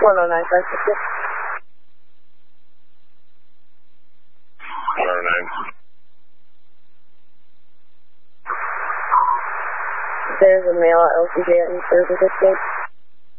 109560. 109. There's a male at LCJ at East River Escape.